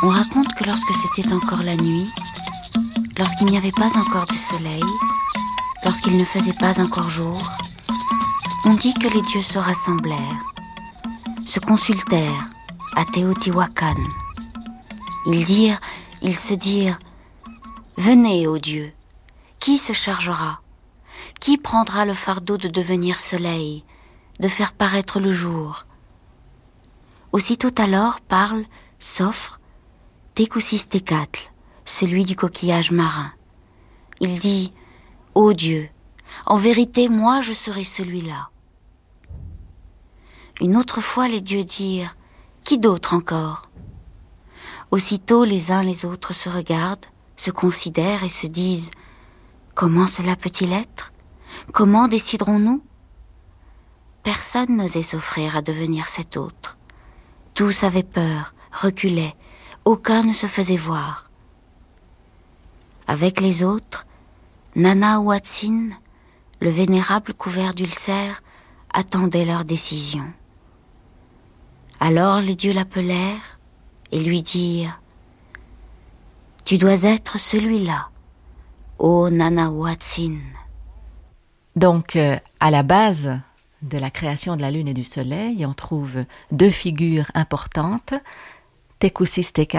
On raconte que lorsque c'était encore la nuit, lorsqu'il n'y avait pas encore de soleil, lorsqu'il ne faisait pas encore jour, on dit que les dieux se rassemblèrent, se consultèrent à Teotihuacan. Ils se dirent « Venez, ô dieux, qui se chargera? Qui prendra le fardeau de devenir soleil, de faire paraître le jour ?» Aussitôt alors parle, s'offre, Tecoussistécatl, celui du coquillage marin. Il dit « Ô Dieu, en vérité, moi je serai celui-là. » Une autre fois, les dieux dirent « Qui d'autre encore ?» Aussitôt, les uns les autres se regardent, se considèrent et se disent « Comment cela peut-il être? Comment déciderons-nous » Personne n'osait s'offrir à devenir cet autre. Tous avaient peur, reculaient, aucun ne se faisait voir. Avec les autres, Nanahuatzin, le vénérable couvert d'ulcères, attendait leur décision. Alors les dieux l'appelèrent et lui dirent « Tu dois être celui-là, ô Nanahuatzin. » Donc, à la base de la création de la Lune et du Soleil, on trouve deux figures importantes, Tecoussistécatl